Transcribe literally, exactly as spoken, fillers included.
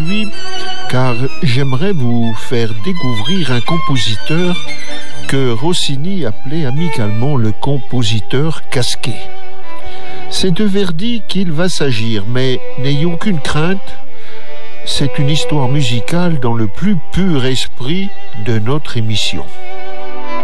aujourd'hui car j'aimerais vous faire découvrir un compositeur que Rossini appelait amicalement le compositeur casqué. C'est de Verdi qu'il va s'agir, mais n'ayez aucune crainte, c'est une histoire musicale dans le plus pur esprit de notre émission.